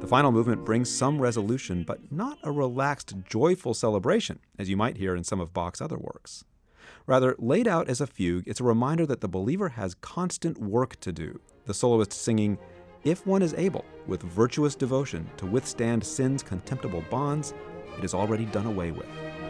The final movement brings some resolution, but not a relaxed, joyful celebration, as you might hear in some of Bach's other works. Rather, laid out as a fugue, it's a reminder that the believer has constant work to do, the soloist singing, "If one is able, with virtuous devotion, to withstand sin's contemptible bonds, it is already done away with."